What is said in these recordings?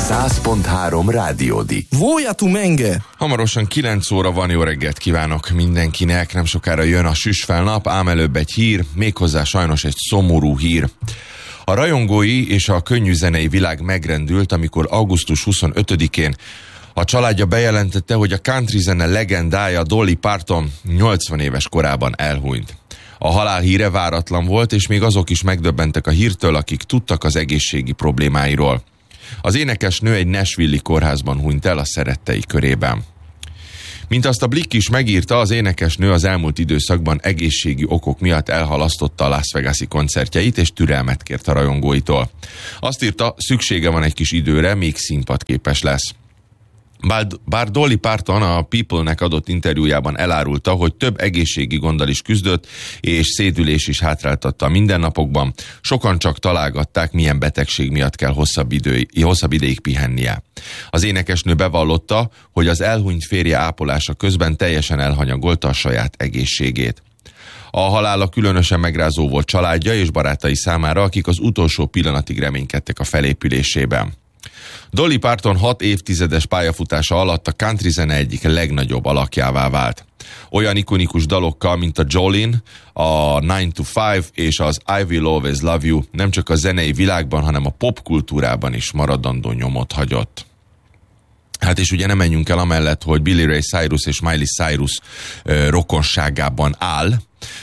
100.3 Rádiódik. Voja tu menge! Hamarosan 9 óra van, jó reggelt kívánok mindenkinek, nem sokára jön a süsfelnap, ám előbb egy hír, méghozzá sajnos egy szomorú hír. A rajongói és a könnyűzenei világ megrendült, amikor augusztus 25-én a családja bejelentette, hogy a country zene legendája Dolly Parton 80 éves korában elhunyt. A halál híre váratlan volt, és még azok is megdöbbentek a hírtől, akik tudtak az egészségi problémáiról. Az énekesnő egy Nashville-i kórházban hunyt el a szerettei körében. Mint azt a Blick is megírta, az énekesnő az elmúlt időszakban egészségi okok miatt elhalasztotta a Las Vegas-i koncertjeit, és türelmet kért a rajongóitól. Azt írta, szüksége van egy kis időre, még színpadképes lesz. Bár Dolly Parton a People-nek adott interjújában elárulta, hogy több egészségi gonddal is küzdött, és szédülés is hátráltatta a mindennapokban, sokan csak találgatták, milyen betegség miatt kell hosszabb ideig pihennie. Az énekesnő bevallotta, hogy az elhunyt férje ápolása közben teljesen elhanyagolta a saját egészségét. A halála különösen megrázó volt családja és barátai számára, akik az utolsó pillanatig reménykedtek a felépülésében. Dolly Parton 6 évtizedes pályafutása alatt a country zene egyik legnagyobb alakjává vált. Olyan ikonikus dalokkal, mint a Jolene, a 9 to 5 és az I Will Always Love You nem csak a zenei világban, hanem a popkultúrában is maradandó nyomot hagyott. Hát és ugye nem menjünk el amellett, hogy Billy Ray Cyrus és Miley Cyrus rokonságában áll,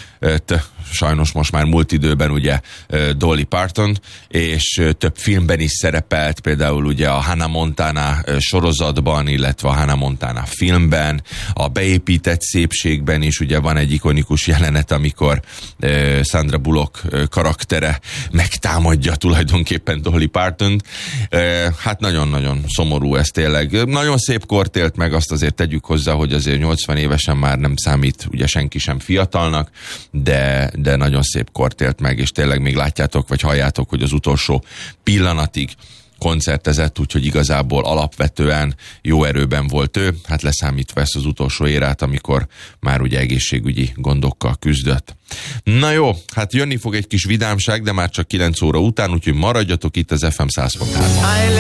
sajnos most már múlt időben ugye Dolly Parton, és több filmben is szerepelt, például ugye a Hannah Montana sorozatban, illetve a Hannah Montana filmben, a Beépített szépségben is ugye van egy ikonikus jelenet, amikor Sandra Bullock karaktere megtámadja tulajdonképpen Dolly Partont. Hát nagyon-nagyon szomorú ez tényleg. Nagyon szép kort élt meg, azt azért tegyük hozzá, hogy azért 80 évesen már nem számít ugye senki sem fiatalnak, de nagyon szép kort élt meg, és tényleg még látjátok, vagy halljátok, hogy az utolsó pillanatig koncertezett, úgyhogy igazából alapvetően jó erőben volt ő, hát leszámítva ezt az utolsó érát, amikor már ugye egészségügyi gondokkal küzdött. Na jó, hát jönni fog egy kis vidámság, de már csak 9 óra után, úgyhogy maradjatok itt az FM 100.3-on.